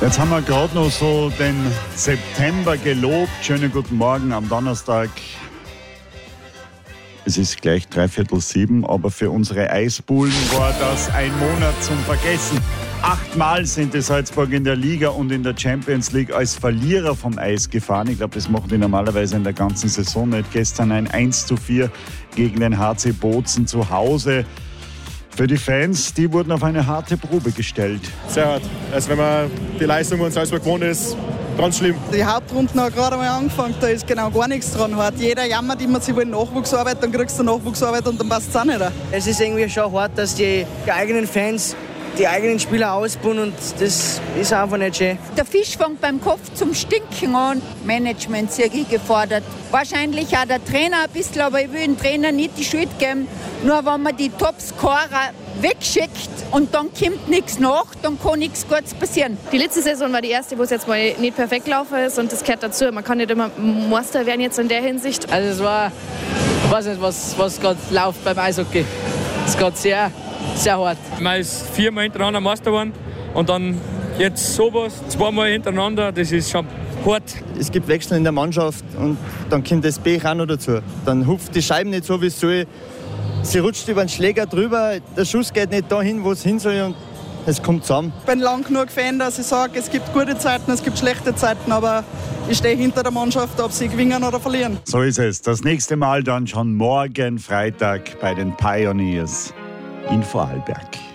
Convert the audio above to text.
Jetzt haben wir gerade noch so den September gelobt. Schönen guten Morgen am Donnerstag. Es ist gleich 6:45, aber für unsere Eisbullen war das ein Monat zum Vergessen. 8-mal sind die Salzburg in der Liga und in der Champions League als Verlierer vom Eis gefahren. Ich glaube, das machen die normalerweise in der ganzen Saison nicht. Gestern ein 1:4 gegen den HC Bozen zu Hause. Für die Fans, die wurden auf eine harte Probe gestellt. Sehr hart. Also wenn man die Leistung von Salzburg gewohnt ist, ganz schlimm. Die Hauptrunden haben gerade mal angefangen, da ist genau gar nichts dran. Hart. Jeder jammert immer, sie wollen Nachwuchsarbeit, dann kriegst du Nachwuchsarbeit und dann passt es auch nicht. Es ist irgendwie schon hart, dass die eigenen Fans die eigenen Spieler ausbauen und das ist einfach nicht schön. Der Fisch fängt beim Kopf zum Stinken an. Management sehr gefordert. Wahrscheinlich auch der Trainer ein bisschen, aber ich will dem Trainer nicht die Schuld geben. Nur wenn man die Topscorer wegschickt und dann kommt nichts nach, dann kann nichts Gutes passieren. Die letzte Saison war die erste, wo es jetzt mal nicht perfekt laufen ist und das gehört dazu. Man kann nicht immer Meister werden jetzt in der Hinsicht. Also es war, ich weiß nicht, was gerade läuft beim Eishockey. Es geht sehr hart. Man ist 4-mal hintereinander Meister geworden und dann jetzt sowas, 2-mal hintereinander, das ist schon hart. Es gibt Wechsel in der Mannschaft und dann kommt das Pech auch noch dazu. Dann hupft die Scheibe nicht so, wie es soll. Sie rutscht über den Schläger drüber, der Schuss geht nicht dahin, wo es hin soll und es kommt zusammen. Ich bin lang genug Fan, dass ich sage, es gibt gute Zeiten, es gibt schlechte Zeiten, aber ich stehe hinter der Mannschaft, ob sie gewinnen oder verlieren. So ist es. Das nächste Mal dann schon morgen Freitag bei den Pioneers in Vorarlberg.